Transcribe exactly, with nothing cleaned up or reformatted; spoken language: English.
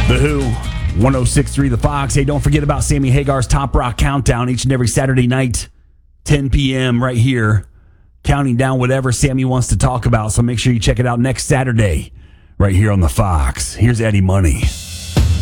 The Who, one oh six point three The Fox. Hey, don't forget about Sammy Hagar's Top Rock Countdown each and every Saturday night, ten p.m. right here, counting down whatever Sammy wants to talk about. So make sure you check it out next Saturday right here on The Fox. Here's Eddie Money.